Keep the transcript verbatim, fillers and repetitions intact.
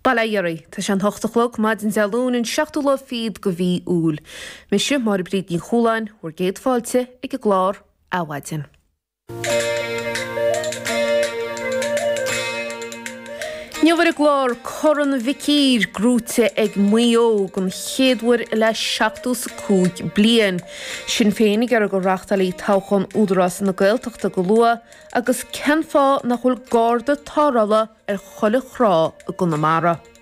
Balaíorí, tá sé an hochtachlog má den zealún in seachtú le fiad go bhí úl. Me si mar bríd ní choláin huair géad fáilte ag go glár áhaidin. Níomhar a glár coran vicír grúte ag muo gon chéadhar le seachtú sa cúig blian. Sin féinnig ar go reachtalí táchan údarás na Gaeltachta go lua agus cenfá na chuil gáda tárala ar chola chrá a go na mara.